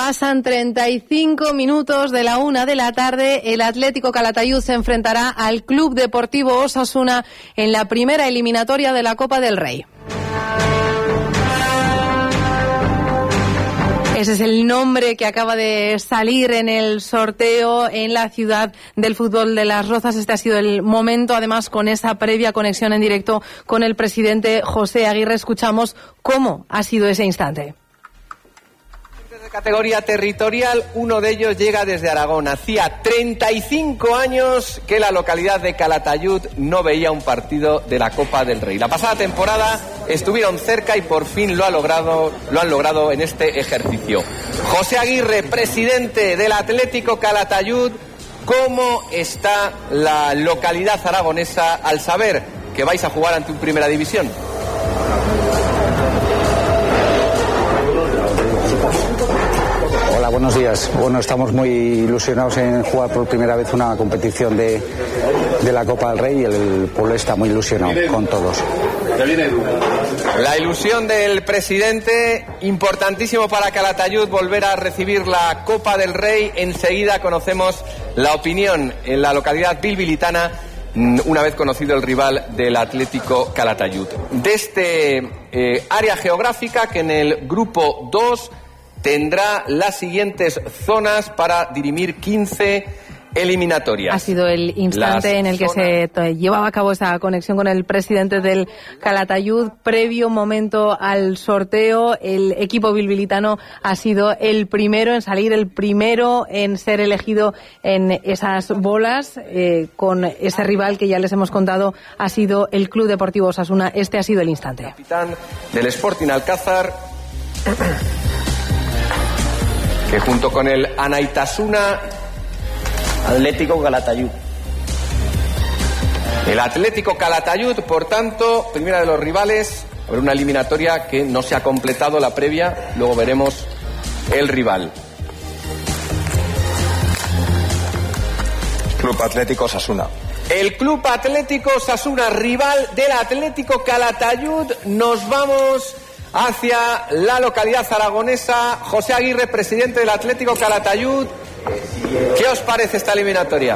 Pasan 35 minutos de la 1 de la tarde. El Atlético Calatayud se enfrentará al Club Deportivo Osasuna en la primera eliminatoria de la Copa del Rey. Ese es el nombre que acaba de salir en el sorteo en la ciudad del fútbol de Las Rozas. Este ha sido el momento, además, con esa previa conexión en directo con el presidente José Aguirre. Escuchamos cómo ha sido ese instante. De categoría territorial, uno de ellos llega desde Aragón. Hacía 35 años que la localidad de Calatayud no veía un partido de la Copa del Rey. La pasada temporada estuvieron cerca y por fin lo han logrado en este ejercicio. José Aguirre, presidente del Atlético Calatayud, ¿cómo está la localidad aragonesa al saber que vais a jugar ante un Primera División? Hola, buenos días. Bueno, estamos muy ilusionados en jugar por primera vez una competición de la Copa del Rey y el pueblo está muy ilusionado con todos. La ilusión del presidente, importantísimo para Calatayud volver a recibir la Copa del Rey. Enseguida conocemos la opinión en la localidad bilbilitana una vez conocido el rival del Atlético Calatayud. De este área geográfica que en el grupo 2 tendrá las siguientes zonas para dirimir 15 eliminatorias. Ha sido el instante en el que se llevaba a cabo esa conexión con el presidente del Calatayud, previo momento al sorteo. El equipo bilbilitano ha sido el primero en salir, el primero en ser elegido en esas bolas, con ese rival que ya les hemos contado ha sido el Club Deportivo Osasuna. Este ha sido el instante. Capitán del Sporting Alcázar, que junto con el Anaitasuna Atlético Calatayud. El Atlético Calatayud, por tanto, primera de los rivales, por una eliminatoria que no se ha completado la previa, luego veremos el rival. Club Atlético Osasuna. El Club Atlético Osasuna, rival del Atlético Calatayud. Nos vamos hacia la localidad aragonesa. José Aguirre, presidente del Atlético Calatayud, ¿qué os parece esta eliminatoria?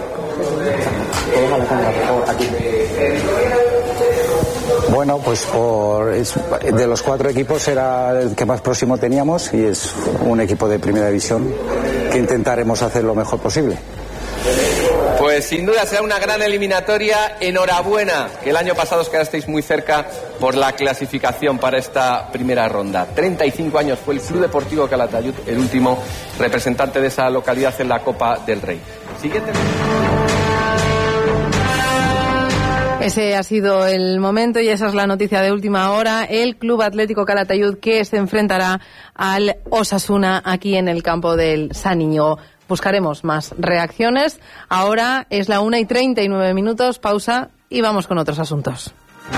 Bueno, pues de los 4 equipos era el que más próximo teníamos y es un equipo de primera división que intentaremos hacer lo mejor posible. Pues sin duda será una gran eliminatoria. Enhorabuena, que el año pasado os quedasteis muy cerca por la clasificación para esta primera ronda. 35 años fue el Club Deportivo Calatayud el último representante de esa localidad en la Copa del Rey. Siguiente. Ese ha sido el momento y esa es la noticia de última hora. El Club Atlético Calatayud que se enfrentará al Osasuna aquí en el campo del San Íñigo. Buscaremos más reacciones. Ahora es la 1:39, pausa y vamos con otros asuntos.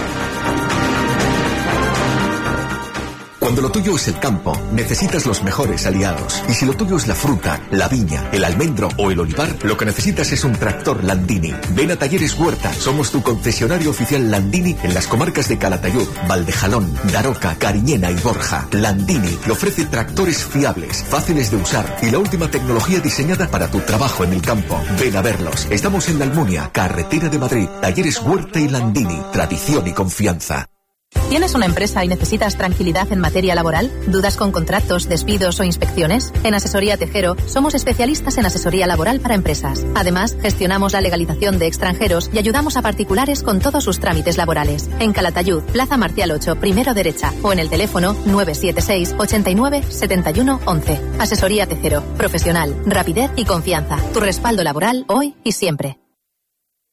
Cuando lo tuyo es el campo, necesitas los mejores aliados. Y si lo tuyo es la fruta, la viña, el almendro o el olivar, lo que necesitas es un tractor Landini. Ven a Talleres Huerta, somos tu concesionario oficial Landini en las comarcas de Calatayud, Valdejalón, Daroca, Cariñena y Borja. Landini te ofrece tractores fiables, fáciles de usar y la última tecnología diseñada para tu trabajo en el campo. Ven a verlos. Estamos en la Almunia, carretera de Madrid. Talleres Huerta y Landini, tradición y confianza. ¿Tienes una empresa y necesitas tranquilidad en materia laboral? ¿Dudas con contratos, despidos o inspecciones? En Asesoría Tejero somos especialistas en asesoría laboral para empresas. Además, gestionamos la legalización de extranjeros y ayudamos a particulares con todos sus trámites laborales. En Calatayud, Plaza Marcial 8, primero derecha, o en el teléfono 976 89 71 11. Asesoría Tejero, profesional, rapidez y confianza. Tu respaldo laboral hoy y siempre.